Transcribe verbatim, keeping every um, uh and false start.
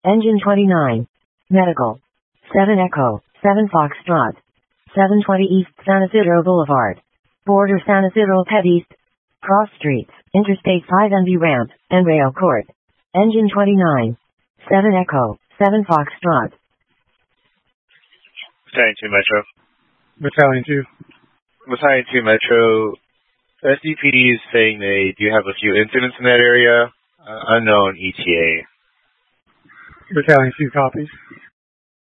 Engine twenty-nine. Medical. seven Echo, seven Foxtrot. seven twenty East San Isidro Boulevard. Border San Isidro Pet East. Cross Streets, Interstate five N B Ramp, and Rail Court. Engine twenty-nine. seven Echo, seven Foxtrot. Battalion two Metro. Battalion two. Battalion two Metro. S D P D is saying they do have a few incidents in that area. Uh, unknown E T A. Battalion two copies.